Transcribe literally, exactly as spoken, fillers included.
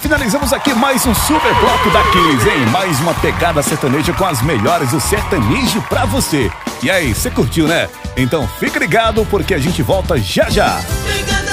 finalizamos aqui mais um super bloco daqueles, hein? Mais uma pegada sertaneja com as melhores do sertanejo pra você. E aí, você curtiu, né? Então fique ligado porque a gente volta já já.